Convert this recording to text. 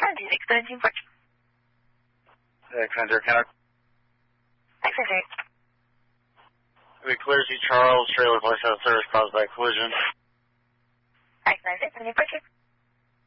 X17 Port. X-10 counter. X-10. We clear C Charles, trailer place out of service caused by collision. X-9 Port.